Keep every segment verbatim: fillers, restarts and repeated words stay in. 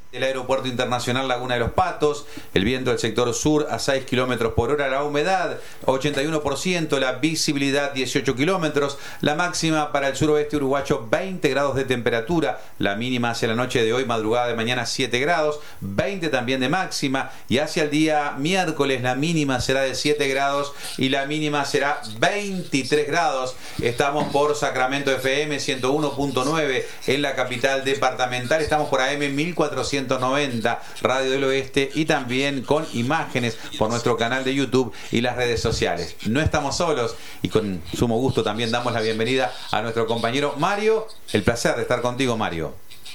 El Aeropuerto Internacional Laguna de los Patos, el viento del sector sur a seis kilómetros por hora, la humedad ochenta y uno por ciento, la visibilidad dieciocho kilómetros, la máxima para el suroeste uruguayo veinte grados de temperatura, la mínima hacia la noche de hoy, madrugada de mañana siete grados, veinte también de máxima, y hacia el día miércoles la mínima será de siete grados y la mínima será veintitrés grados. Estamos por Sacramento F M ciento uno punto nueve en la capital departamental, estamos por A M mil cuatrocientos noventa, Radio del Oeste, y también con imágenes por nuestro canal de YouTube y las redes sociales. No estamos solos y con sumo gusto también damos la bienvenida a nuestro compañero Mario. El placer de estar contigo, Mario.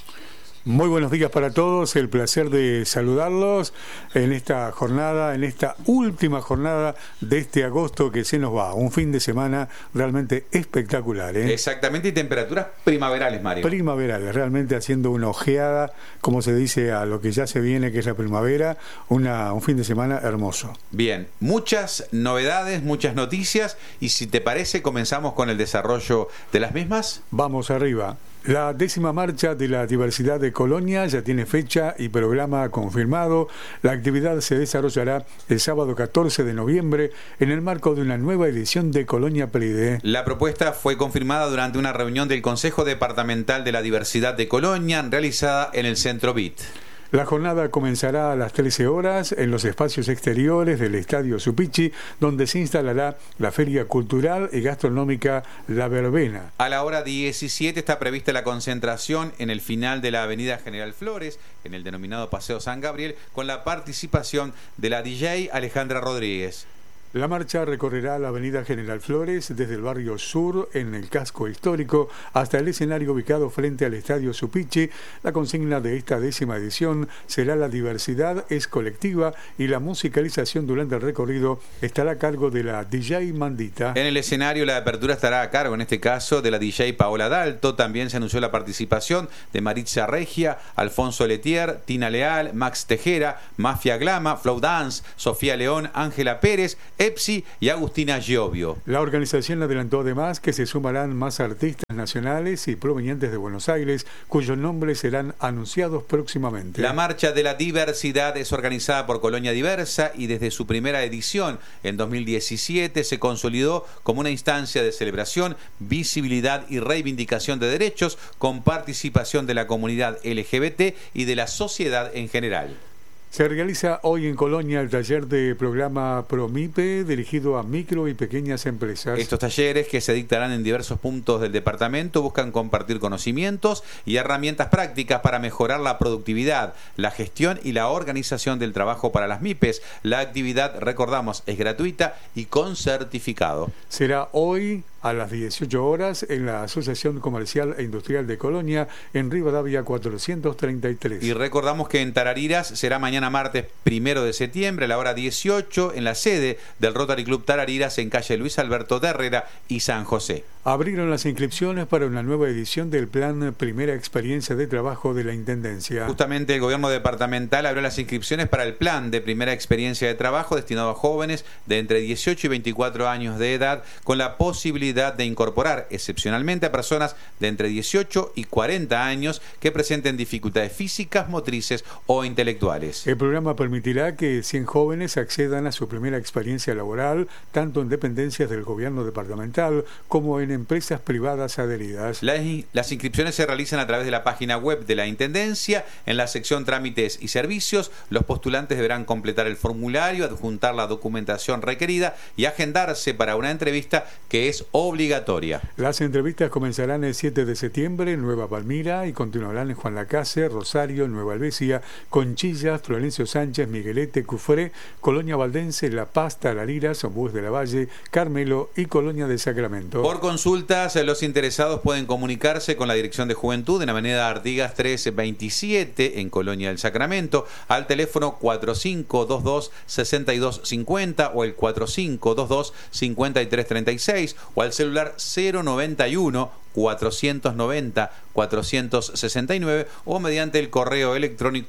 Muy buenos días para todos, el placer de saludarlos en esta jornada, en esta última jornada de este agosto que se nos va, un fin de semana realmente espectacular, ¿eh? Exactamente, y temperaturas primaverales, Mario. Primaverales, realmente haciendo una ojeada, como se dice, a lo que ya se viene, que es la primavera, una, un fin de semana hermoso. Bien, muchas novedades, muchas noticias, y si te parece comenzamos con el desarrollo de las mismas. Vamos arriba. La décima marcha de la diversidad de Colonia ya tiene fecha y programa confirmado. La actividad se desarrollará el sábado catorce de noviembre en el marco de una nueva edición de Colonia Pride. La propuesta fue confirmada durante una reunión del Consejo Departamental de la Diversidad de Colonia realizada en el Centro B I T. La jornada comenzará a las trece horas en los espacios exteriores del Estadio Supichi, donde se instalará la Feria Cultural y Gastronómica La Verbena. A la hora diecisiete está prevista la concentración en el final de la Avenida General Flores, en el denominado Paseo San Gabriel, con la participación de la D J Alejandra Rodríguez. La marcha recorrerá la avenida General Flores desde el barrio sur en el casco histórico hasta el escenario ubicado frente al Estadio Supichi. La consigna de esta décima edición será la diversidad es colectiva y la musicalización durante el recorrido estará a cargo de la D J Mandita. En el escenario la apertura estará a cargo, en este caso, de la D J Paola Dalto. También se anunció la participación de Maritza Regia, Alfonso Letier, Tina Leal, Max Tejera, Mafia Glama, Flow Dance, Sofía León, Ángela Pérez, Epsi y Agustina Giovio. La organización adelantó además que se sumarán más artistas nacionales y provenientes de Buenos Aires, cuyos nombres serán anunciados próximamente. La Marcha de la Diversidad es organizada por Colonia Diversa y desde su primera edición en dos mil diecisiete se consolidó como una instancia de celebración, visibilidad y reivindicación de derechos con participación de la comunidad L G B T y de la sociedad en general. Se realiza hoy en Colonia el taller de programa PROMIPE dirigido a micro y pequeñas empresas. Estos talleres, que se dictarán en diversos puntos del departamento, buscan compartir conocimientos y herramientas prácticas para mejorar la productividad, la gestión y la organización del trabajo para las MIPES. La actividad, recordamos, es gratuita y con certificado. Será hoy a las dieciocho horas en la Asociación Comercial e Industrial de Colonia, en Rivadavia cuatrocientos treinta y tres. Y recordamos que en Tarariras será mañana martes primero de septiembre a la hora dieciocho en la sede del Rotary Club Tarariras en calle Luis Alberto de Herrera y San José. Abrieron las inscripciones para una nueva edición del Plan Primera Experiencia de Trabajo de la Intendencia. Justamente el gobierno departamental abrió las inscripciones para el Plan de Primera Experiencia de Trabajo destinado a jóvenes de entre dieciocho y veinticuatro años de edad, con la posibilidad de incorporar excepcionalmente a personas de entre dieciocho y cuarenta años que presenten dificultades físicas, motrices o intelectuales. El programa permitirá que cien jóvenes accedan a su primera experiencia laboral, tanto en dependencias del gobierno departamental como en empresas privadas adheridas. Las, las inscripciones se realizan a través de la página web de la Intendencia. En la sección Trámites y Servicios, los postulantes deberán completar el formulario, adjuntar la documentación requerida y agendarse para una entrevista que es obligatoria. Las entrevistas comenzarán el siete de septiembre en Nueva Palmira y continuarán en Juan Lacase, Rosario, Nueva Albesia, Conchillas, Florencio Sánchez, Miguelete, Cufré, Colonia Valdense, La Paz, Tarariras, Ombúes de la Valle, Carmelo y Colonia de Sacramento. Por consultas, los interesados pueden comunicarse con la Dirección de Juventud en Avenida Artigas trescientos veintisiete en Colonia del Sacramento al teléfono cuatro cinco dos dos, seis dos cinco cero o el cuatro cinco dos dos, cinco tres tres seis o al celular cero noventa y uno, cuatrocientos noventa, cuatrocientos sesenta y nueve o mediante el correo electrónico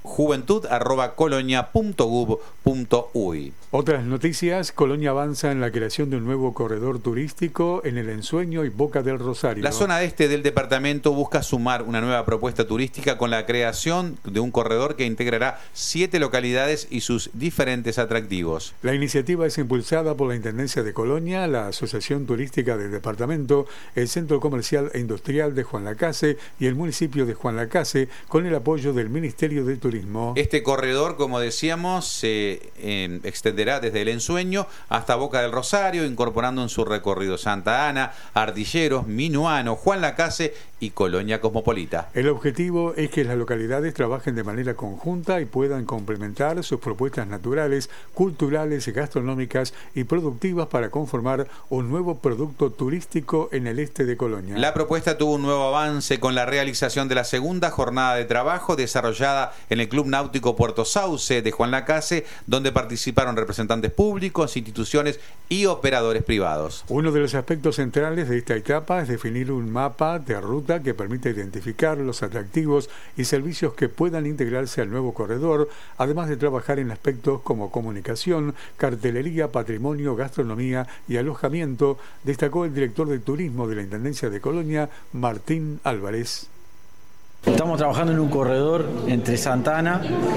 juventud arroba colonia punto gov punto uy. Otras noticias: Colonia avanza en la creación de un nuevo corredor turístico en el Ensueño y Boca del Rosario. La zona este del departamento busca sumar una nueva propuesta turística con la creación de un corredor que integrará siete localidades y sus diferentes atractivos. La iniciativa es impulsada por la Intendencia de Colonia, la Asociación Turística del Departamento, el Centro Comercial e Industrial de Juan Lacase y el municipio de Juan Lacase, con el apoyo del Ministerio de Turismo. Este corredor, como decíamos, se eh, extenderá desde el Ensueño hasta Boca del Rosario, incorporando en su recorrido Santa Ana, Artilleros, Minuano, Juan Lacase y Colonia Cosmopolita. El objetivo es que las localidades trabajen de manera conjunta y puedan complementar sus propuestas naturales, culturales, gastronómicas y productivas para conformar un nuevo producto turístico en el este de Colonia. La propuesta tuvo un nuevo avance con la realización de la segunda jornada de trabajo desarrollada en el Club Náutico Puerto Sauce de Juan Lacase, donde participaron representantes públicos, instituciones y operadores privados. Uno de los aspectos centrales de esta etapa es definir un mapa de ruta que permita identificar los atractivos y servicios que puedan integrarse al nuevo corredor, además de trabajar en aspectos como comunicación, cartelería, patrimonio, gastronomía y alojamiento, destacó el director de turismo de la Intendencia de Colonia, Martín Álvarez. Estamos trabajando en un corredor entre Santana,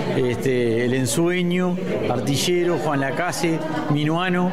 este, el Ensueño, Artillero, Juan Lacase, Minuano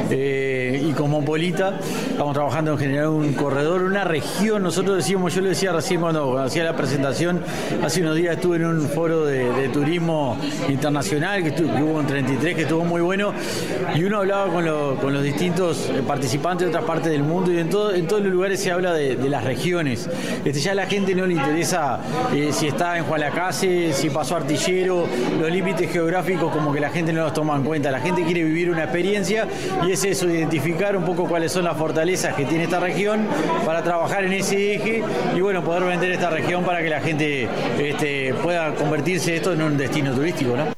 eh, y Cosmopolita. Estamos trabajando en generar un corredor, una región. Nosotros decíamos, yo lo decía recién cuando hacía la presentación, hace unos días estuve en un foro de, de turismo internacional que, estuvo, que hubo en treinta y tres, que estuvo muy bueno, y uno hablaba con, lo, con los distintos participantes de otras partes del mundo, y en, todo, en todos los lugares se habla de, de las regiones. Este, ya a la gente no le interesa Eh, si está en Juan Lacase, si pasó Artillero, los límites geográficos como que la gente no los toma en cuenta. La gente quiere vivir una experiencia y es eso, identificar un poco cuáles son las fortalezas que tiene esta región para trabajar en ese eje y bueno, poder vender esta región para que la gente este, pueda convertirse esto en un destino turístico, ¿no?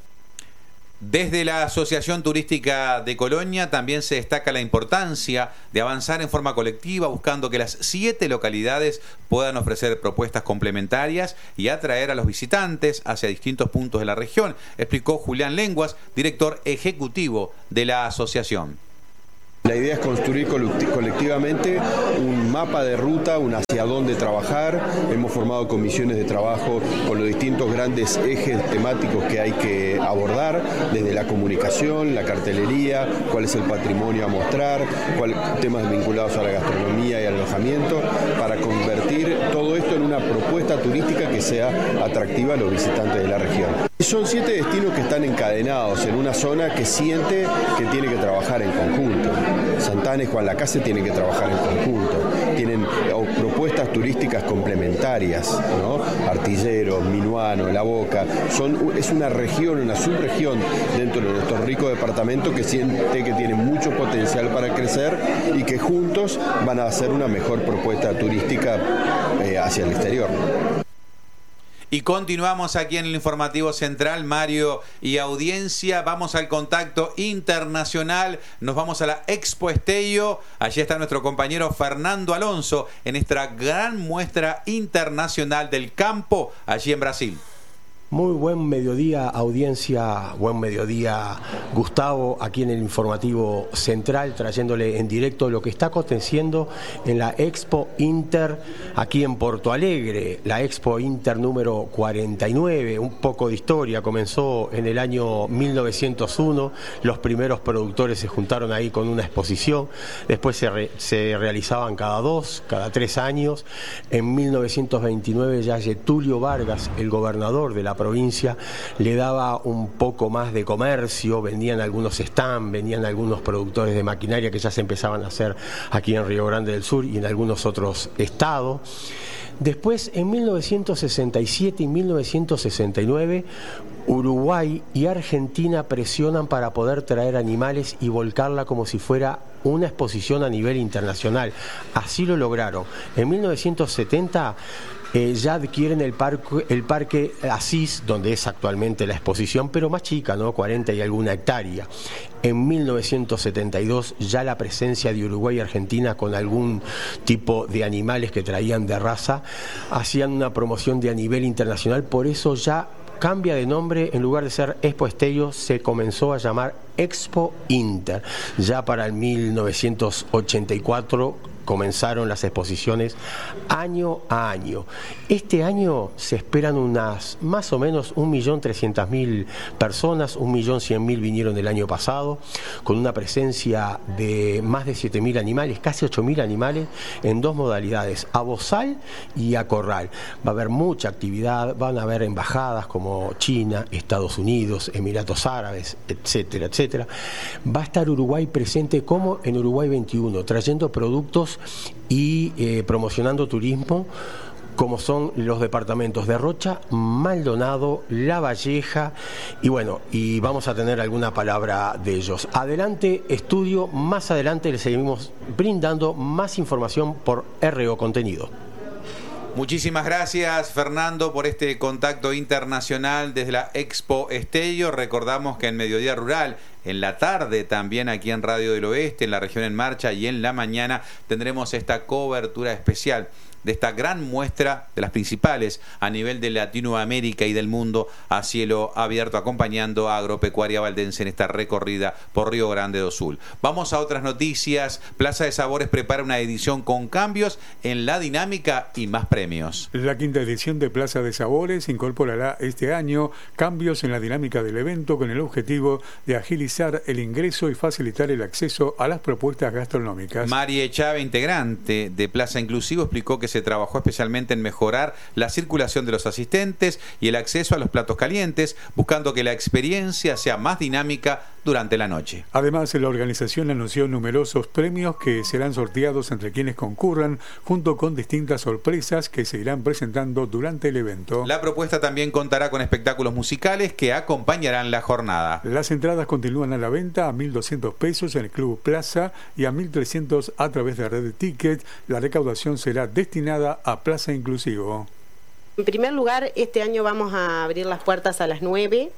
Desde la Asociación Turística de Colonia también se destaca la importancia de avanzar en forma colectiva, buscando que las siete localidades puedan ofrecer propuestas complementarias y atraer a los visitantes hacia distintos puntos de la región, explicó Julián Lenguas, director ejecutivo de la asociación. La idea es construir colectivamente un mapa de ruta, un hacia dónde trabajar. Hemos formado comisiones de trabajo con los distintos grandes ejes temáticos que hay que abordar, desde la comunicación, la cartelería, cuál es el patrimonio a mostrar, cuál, temas vinculados a la gastronomía y al alojamiento, para convertir todo esto en una propuesta turística que sea atractiva a los visitantes de la región. Son siete destinos que están encadenados en una zona que siente que tiene que trabajar en conjunto. Santana y Juan Lacase tienen que trabajar en conjunto, tienen propuestas turísticas complementarias, ¿no? Artilleros, Minuano, La Boca, son, es una región, una subregión dentro de nuestro rico departamento que siente que tiene mucho potencial para crecer y que juntos van a hacer una mejor propuesta turística eh, hacia el exterior. Y continuamos aquí en el informativo central, Mario y audiencia. Vamos al contacto internacional. Nos vamos a la Expo Esteio. Allí está nuestro compañero Fernando Alonso en esta gran muestra internacional del campo allí en Brasil. Muy buen mediodía, audiencia, buen mediodía, Gustavo, aquí en el informativo central, trayéndole en directo lo que está aconteciendo en la Expo Inter, aquí en Porto Alegre, la Expo Inter número cuarenta y nueve, un poco de historia, comenzó en el año mil novecientos uno, los primeros productores se juntaron ahí con una exposición, después se, re, se realizaban cada dos, cada tres años, en mil novecientos veintinueve ya Getúlio Vargas, el gobernador de la provincia, le daba un poco más de comercio, vendían algunos stands, vendían algunos productores de maquinaria que ya se empezaban a hacer aquí en Río Grande del Sur y en algunos otros estados. Después, en mil novecientos sesenta y siete y mil novecientos sesenta y nueve, Uruguay y Argentina presionan para poder traer animales y volcarla como si fuera una exposición a nivel internacional. Así lo lograron. En mil novecientos setenta eh, ya adquieren el parque, el parque Asís, donde es actualmente la exposición, pero más chica, ¿no? cuarenta y alguna hectárea. En mil novecientos setenta y dos ya la presencia de Uruguay y Argentina con algún tipo de animales que traían de raza, hacían una promoción de a nivel internacional, por eso ya cambia de nombre, en lugar de ser Expo Estello, se comenzó a llamar Expo Inter. Ya para el mil novecientos ochenta y cuatro comenzaron las exposiciones año a año. Este año se esperan unas más o menos un millón trescientas mil personas, un millón cien mil vinieron el año pasado, con una presencia de más de siete mil animales, casi ocho mil animales, en dos modalidades, a bozal y a corral. Va a haber mucha actividad, van a haber embajadas como China, Estados Unidos, Emiratos Árabes, etcétera, etcétera. Va a estar Uruguay presente como en Uruguay veintiuno, trayendo productos y eh, promocionando turismo, como son los departamentos de Rocha, Maldonado, La Valleja, y bueno, y vamos a tener alguna palabra de ellos. Adelante, estudio, más adelante les seguimos brindando más información por R O Contenido. Muchísimas gracias, Fernando, por este contacto internacional desde la Expo Estello. Recordamos que en Mediodía Rural, en la tarde también aquí en Radio del Oeste, en la región En Marcha, y en la mañana tendremos esta cobertura especial de esta gran muestra de las principales a nivel de Latinoamérica y del mundo a cielo abierto, acompañando a Agropecuaria Valdense en esta recorrida por Río Grande do Sul. Vamos a otras noticias. Plaza de Sabores prepara una edición con cambios en la dinámica y más premios. La quinta edición de Plaza de Sabores incorporará este año cambios en la dinámica del evento con el objetivo de agilizar el ingreso y facilitar el acceso a las propuestas gastronómicas. María Chávez, integrante de Plaza Inclusivo, explicó que se trabajó especialmente en mejorar la circulación de los asistentes y el acceso a los platos calientes, buscando que la experiencia sea más dinámica durante la noche. Además, la organización anunció numerosos premios que serán sorteados entre quienes concurran, junto con distintas sorpresas que se irán presentando durante el evento. La propuesta también contará con espectáculos musicales que acompañarán la jornada. Las entradas continúan a la venta a mil doscientos pesos en el Club Plaza y a mil trescientos a través de Red Ticket. La recaudación será destinada a Plaza Inclusivo. En primer lugar, este año vamos a abrir las puertas a las nueve.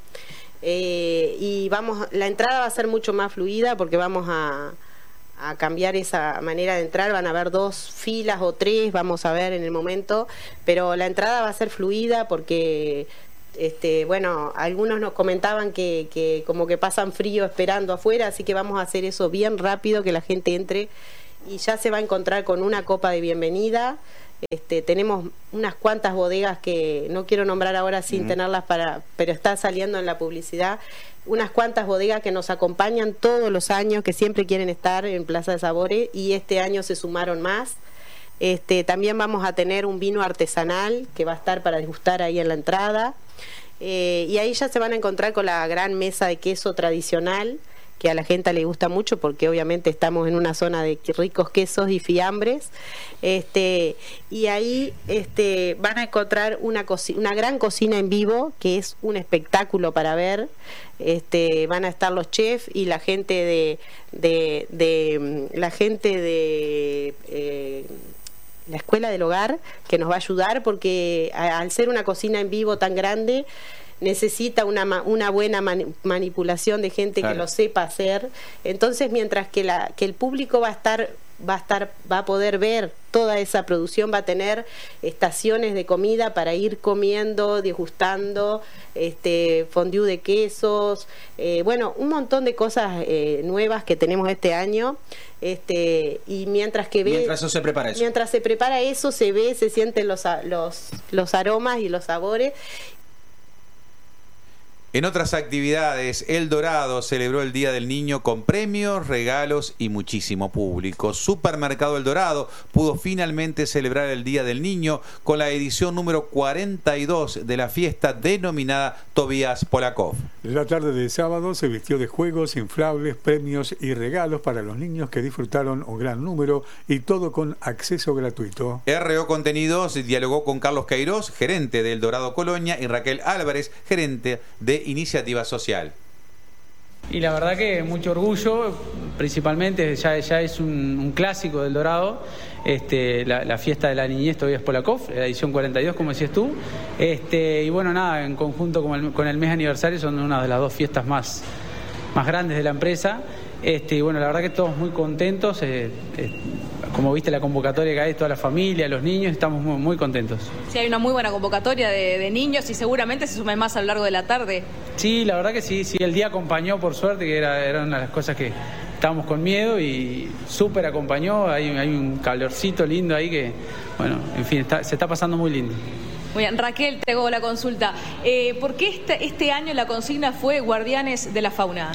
Eh, y vamos, la entrada va a ser mucho más fluida porque vamos a, a cambiar esa manera de entrar. Van a haber dos filas o tres, vamos a ver en el momento, pero la entrada va a ser fluida porque este, bueno, algunos nos comentaban que, que como que pasan frío esperando afuera, así que vamos a hacer eso bien rápido, que la gente entre y ya se va a encontrar con una copa de bienvenida. Este, tenemos unas cuantas bodegas que no quiero nombrar ahora sin uh-huh. tenerlas para, pero está saliendo en la publicidad, unas cuantas bodegas que nos acompañan todos los años, que siempre quieren estar en Plaza de Sabores, y este año se sumaron más. Este, también vamos a tener un vino artesanal que va a estar para degustar ahí en la entrada, eh, y ahí ya se van a encontrar con la gran mesa de queso tradicional, que a la gente le gusta mucho porque obviamente estamos en una zona de ricos quesos y fiambres, este, y ahí este, van a encontrar una, una gran cocina en vivo, que es un espectáculo para ver. Este, van a estar los chefs y la gente de, de, de la gente de eh, la Escuela del Hogar, que nos va a ayudar porque a, al ser una cocina en vivo tan grande, necesita una, una buena mani manipulación de gente claro. que lo sepa hacer. Entonces, mientras que, la, que el público va a estar va a estar va a poder ver toda esa producción, va a tener estaciones de comida para ir comiendo, degustando, este fondue de quesos, eh, bueno, un montón de cosas eh, nuevas que tenemos este año. Este, y mientras que ve, mientras eso se prepara eso. mientras se prepara eso, se ve, se sienten los, los, los aromas y los sabores. En otras actividades, El Dorado celebró el Día del Niño con premios, regalos y muchísimo público. Supermercado El Dorado pudo finalmente celebrar el Día del Niño con la edición número cuarenta y dos de la fiesta denominada Tobías Polakov. La tarde de sábado se vistió de juegos, inflables, premios y regalos para los niños, que disfrutaron un gran número, y todo con acceso gratuito. R O Contenidos dialogó con Carlos Queiroz, gerente de El Dorado Colonia, y Raquel Álvarez, gerente de Iniciativa Social. Y la verdad que mucho orgullo, principalmente ya, ya es un, un clásico del Dorado, este, la, la fiesta de la niñez Tobías Polakov, la edición cuarenta y dos, como decías tú, este, y bueno, nada, en conjunto con el, con el mes aniversario son una de las dos fiestas más, más grandes de la empresa, este, y bueno, la verdad que todos muy contentos, eh, eh, como viste la convocatoria que hay, toda la familia, los niños, estamos muy, muy contentos. Sí, hay una muy buena convocatoria de, de niños y seguramente se sumen más a lo largo de la tarde. Sí, la verdad que sí, sí, el día acompañó por suerte, que era, era una de las cosas que estábamos con miedo y súper acompañó, hay, hay un calorcito lindo ahí que, bueno, en fin, está, se está pasando muy lindo. Muy bien, Raquel, te hago la consulta. Eh, ¿Por qué este, este año la consigna fue Guardianes de la Fauna?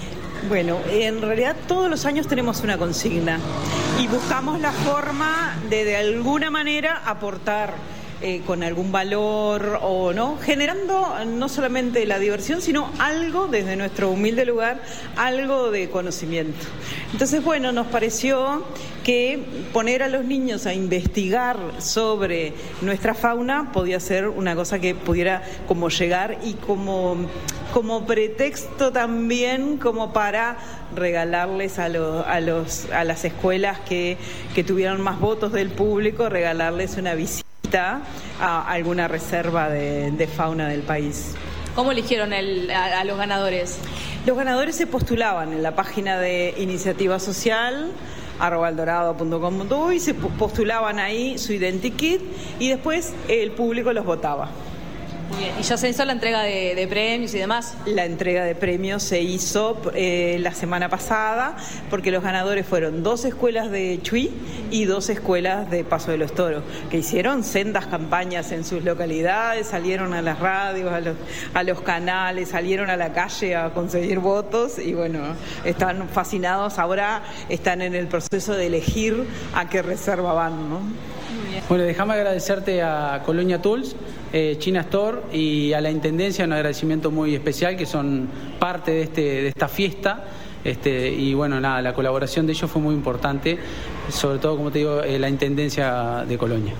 Bueno, en realidad todos los años tenemos una consigna y buscamos la forma de de alguna manera aportar eh, con algún valor o no, generando no solamente la diversión, sino algo desde nuestro humilde lugar, algo de conocimiento. Entonces, bueno, nos pareció que poner a los niños a investigar sobre nuestra fauna podía ser una cosa que pudiera como llegar y como, como pretexto también como para regalarles a, lo, a, los, a las escuelas que, que tuvieron más votos del público, regalarles una visita a alguna reserva de, de fauna del país. ¿Cómo eligieron el, a, a los ganadores? Los ganadores se postulaban en la página de Iniciativa Social, arroba eldorado punto com punto uy, se postulaban ahí su identikit y después el público los votaba. Muy bien. ¿Y ya se hizo la entrega de, de premios y demás? La entrega de premios se hizo eh, la semana pasada porque los ganadores fueron dos escuelas de Chuy y dos escuelas de Paso de los Toros, que hicieron sendas campañas en sus localidades, salieron a las radios, a los, a los canales, salieron a la calle a conseguir votos y bueno, están fascinados. Ahora están en el proceso de elegir a qué reserva van, ¿no? Bueno, déjame agradecerte a Colonia Tools, eh, China Store y a la Intendencia un agradecimiento muy especial que son parte de, este, de esta fiesta. Este, y bueno, nada, la colaboración de ellos fue muy importante, sobre todo, como te digo, eh, la Intendencia de Colonia.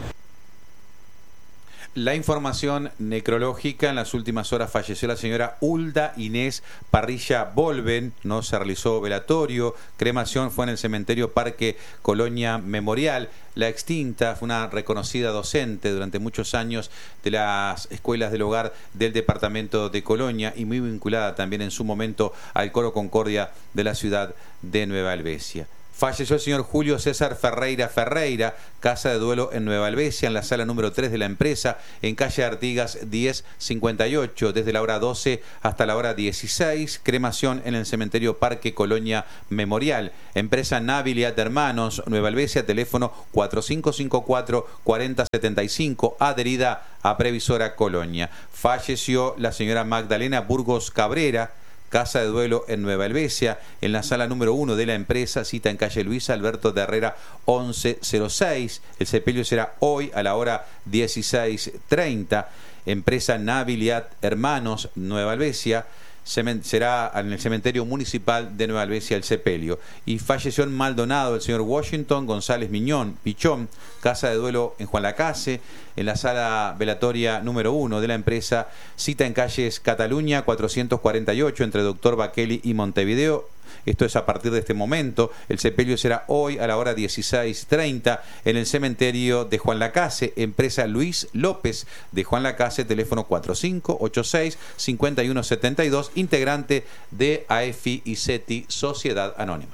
La información necrológica: en las últimas horas falleció la señora Hulda Inés Parrilla Volven, no se realizó velatorio, cremación fue en el cementerio Parque Colonia Memorial. La extinta fue una reconocida docente durante muchos años de las escuelas del hogar del departamento de Colonia y muy vinculada también en su momento al Coro Concordia de la ciudad de Nueva Helvecia. Falleció el señor Julio César Ferreira Ferreira, casa de duelo en Nueva Helvecia, en la sala número tres de la empresa, en calle Artigas diez cincuenta y ocho, desde la hora doce hasta la hora dieciséis. Cremación en el cementerio Parque Colonia Memorial. Empresa Nabiliat Hermanos, Nueva Helvecia, teléfono cuatro cinco cinco cuatro, cuatro cero siete cinco, adherida a Previsora Colonia. Falleció la señora Magdalena Burgos Cabrera, casa de duelo en Nueva Helvecia, en la sala número uno de la empresa, cita en calle Luisa Alberto de Herrera once cero seis. El sepelio será hoy a la hora dieciséis treinta. Empresa Nabiliat Hermanos, Nueva Helvecia, será en el cementerio municipal de Nueva Helvecia el sepelio. Y falleció en Maldonado el señor Washington González Miñón Pichón, casa de duelo en Juan Lacase, en la sala velatoria número uno de la empresa, cita en calles Cataluña cuatrocientos cuarenta y ocho entre Doctor Baqueli y Montevideo. Esto es a partir de este momento. El sepelio será hoy a la hora dieciséis treinta en el cementerio de Juan Lacase, empresa Luis López de Juan Lacase, teléfono cuatro cinco ocho seis, cinco uno siete dos, integrante de A E F I y SETI, Sociedad Anónima.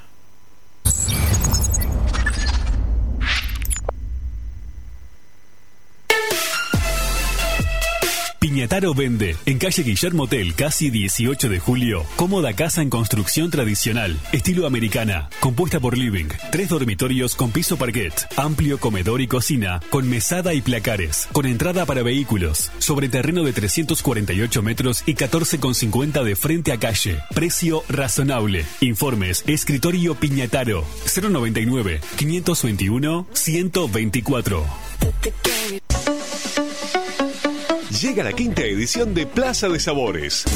Piñataro vende, en calle Guillermo Tell, casi dieciocho de julio, cómoda casa en construcción tradicional, estilo americana, compuesta por living, tres dormitorios con piso parquet, amplio comedor y cocina, con mesada y placares, con entrada para vehículos, sobre terreno de trescientos cuarenta y ocho metros y catorce con cincuenta de frente a calle, precio razonable. Informes, escritorio Piñataro, cero noventa y nueve, quinientos veintiuno, ciento veinticuatro. Llega la quinta edición de Plaza de Sabores.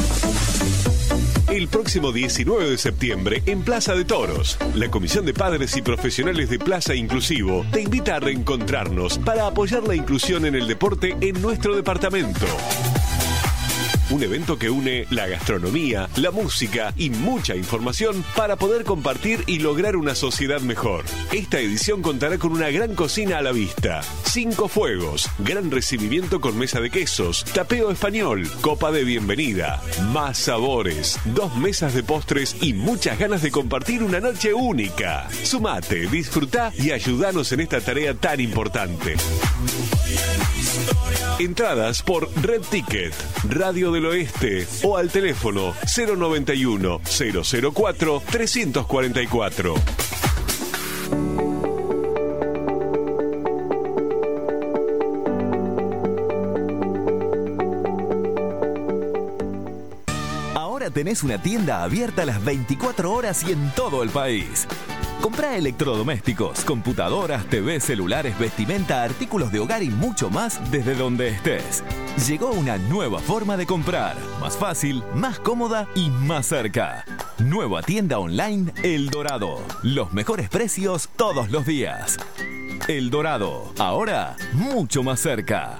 El próximo diecinueve de septiembre en Plaza de Toros, la Comisión de Padres y Profesionales de Plaza Inclusivo te invita a reencontrarnos para apoyar la inclusión en el deporte en nuestro departamento. Un evento que une la gastronomía, la música y mucha información para poder compartir y lograr una sociedad mejor. Esta edición contará con una gran cocina a la vista, cinco fuegos, gran recibimiento con mesa de quesos, tapeo español, copa de bienvenida, más sabores, dos mesas de postres y muchas ganas de compartir una noche única. Sumate, disfrutá y ayudanos en esta tarea tan importante. Entradas por Red Ticket, Radio del Oeste o al teléfono cero noventa y uno, cero cero cuatro, trescientos cuarenta y cuatro. Ahora tenés una tienda abierta a las veinticuatro horas y en todo el país. Comprá electrodomésticos, computadoras, T V, celulares, vestimenta, artículos de hogar y mucho más desde donde estés. Llegó una nueva forma de comprar, más fácil, más cómoda y más cerca. Nueva tienda online El Dorado. Los mejores precios todos los días. El Dorado, ahora mucho más cerca.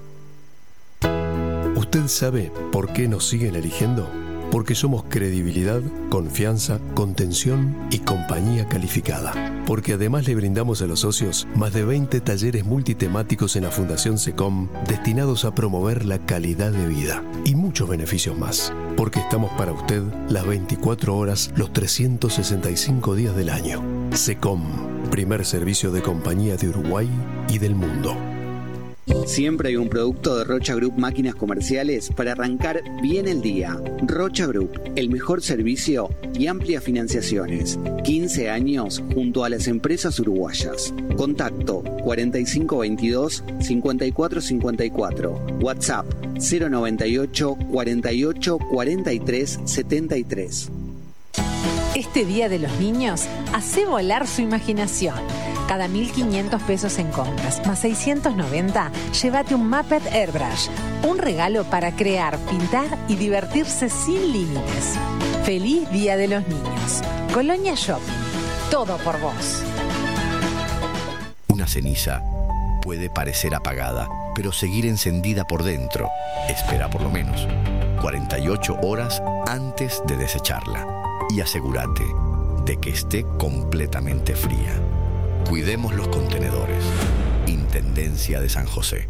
¿Usted sabe por qué nos siguen eligiendo? Porque somos credibilidad, confianza, contención y compañía calificada. Porque además le brindamos a los socios más de veinte talleres multitemáticos en la Fundación SECOM destinados a promover la calidad de vida y muchos beneficios más. Porque estamos para usted las veinticuatro horas, los trescientos sesenta y cinco días del año. SECOM, primer servicio de compañía de Uruguay y del mundo. Siempre hay un producto de Rocha Group Máquinas Comerciales para arrancar bien el día. Rocha Group, el mejor servicio y amplias financiaciones. quince años junto a las empresas uruguayas. Contacto cuarenta y cinco veintidós, cincuenta y cuatro cincuenta y cuatro. WhatsApp cero noventa y ocho, cuarenta y ocho, cuarenta y tres, setenta y tres. Este Día de los Niños, hace volar su imaginación. Cada mil quinientos pesos en compras, más seiscientos noventa, llévate un Muppet Airbrush. Un regalo para crear, pintar y divertirse sin límites. Feliz Día de los Niños. Colonia Shopping. Todo por vos. Una ceniza puede parecer apagada, pero seguir encendida por dentro. Espera por lo menos cuarenta y ocho horas antes de desecharla. Y asegúrate de que esté completamente fría. Cuidemos los contenedores. Intendencia de San José.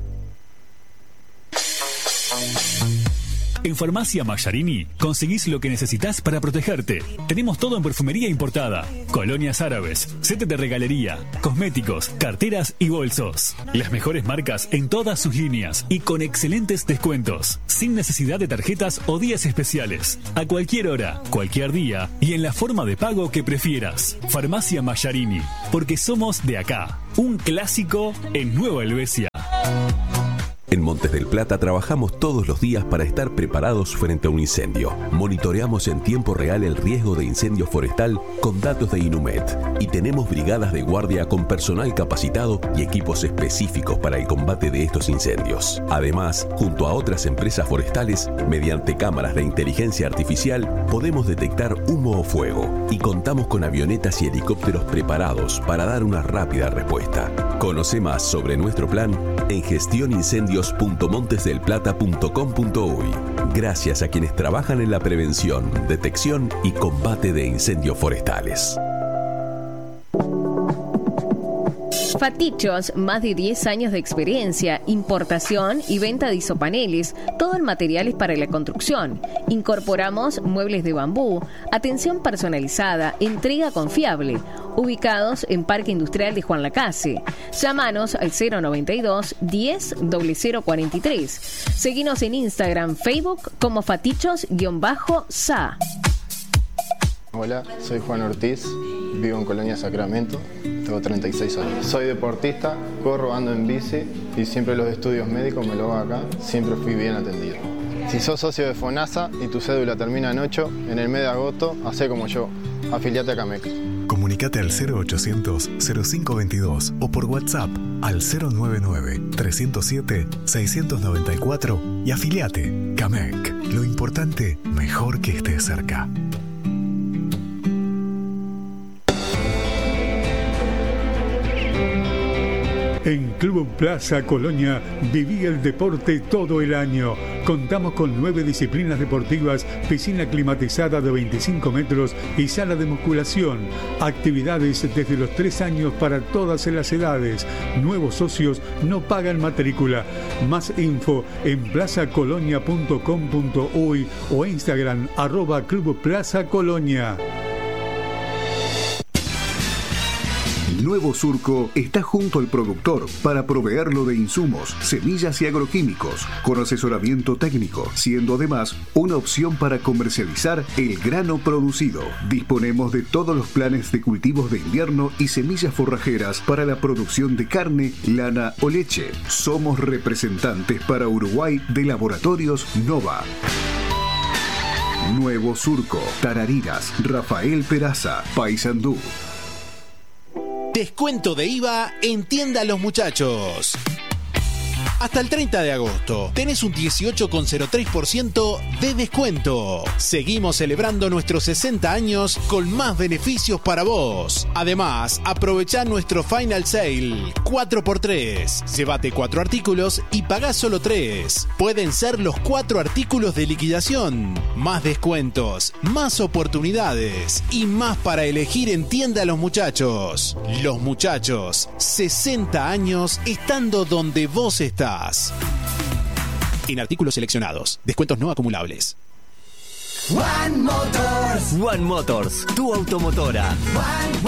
En Farmacia Mayarini conseguís lo que necesitas para protegerte. Tenemos todo en perfumería importada, colonias árabes, set de regalería, cosméticos, carteras y bolsos. Las mejores marcas en todas sus líneas y con excelentes descuentos, sin necesidad de tarjetas o días especiales. A cualquier hora, cualquier día y en la forma de pago que prefieras. Farmacia Mayarini, porque somos de acá. Un clásico en Nueva Helvecia. En Montes del Plata trabajamos todos los días para estar preparados frente a un incendio. Monitoreamos en tiempo real el riesgo de incendio forestal con datos de Inumet y tenemos brigadas de guardia con personal capacitado y equipos específicos para el combate de estos incendios. Además, junto a otras empresas forestales, mediante cámaras de inteligencia artificial, podemos detectar humo o fuego y contamos con avionetas y helicópteros preparados para dar una rápida respuesta. Conoce más sobre nuestro plan en gestión incendios punto montes del plata punto com punto uy. Gracias a quienes trabajan en la prevención, detección y combate de incendios forestales. Fatichos, más de diez años de experiencia, importación y venta de isopaneles, todo en materiales para la construcción. Incorporamos muebles de bambú, atención personalizada, entrega confiable. Ubicados en Parque Industrial de Juan Lacase. Llámanos al cero noventa y dos, diez, cero cero cuarenta y tres. Seguinos en Instagram, Facebook como Fatichos-Sa. Hola, soy Juan Ortiz, vivo en Colonia Sacramento, tengo treinta y seis años. Soy deportista, corro, ando en bici y siempre los estudios médicos me lo hago acá, siempre fui bien atendido. Si sos socio de FONASA y tu cédula termina en ocho, en el mes de agosto, hacé como yo, afiliate a CAMEC. Comunicate al cero ochocientos, cero cinco veintidós o por WhatsApp al cero noventa y nueve, trescientos siete, seiscientos noventa y cuatro y afiliate. CAMEC. Lo importante, mejor que estés cerca. En Club Plaza Colonia viví el deporte todo el año. Contamos con nueve disciplinas deportivas, piscina climatizada de veinticinco metros y sala de musculación. Actividades desde los tres años para todas las edades. Nuevos socios no pagan matrícula. Más info en plaza colonia punto com punto uy o Instagram arroba Club Plaza Colonia. Nuevo Surco está junto al productor para proveerlo de insumos, semillas y agroquímicos, con asesoramiento técnico, siendo además una opción para comercializar el grano producido. Disponemos de todos los planes de cultivos de invierno y semillas forrajeras para la producción de carne, lana o leche. Somos representantes para Uruguay de Laboratorios Nova. Nuevo Surco, Tarariras, Rafael Peraza, Paysandú. Descuento de I V A en Tienda Los Muchachos. Hasta el treinta de agosto tenés un dieciocho coma cero tres por ciento de descuento. Seguimos celebrando nuestros sesenta años con más beneficios para vos. Además, aprovechá nuestro Final Sale cuatro por tres. Llévate cuatro artículos y pagá solo tres. Pueden ser los cuatro artículos de liquidación. Más descuentos, más oportunidades y más para elegir en Tienda Los Muchachos. Los Muchachos, sesenta años estando donde vos estás. En artículos seleccionados. Descuentos no acumulables. One Motors. One Motors, tu automotora. One,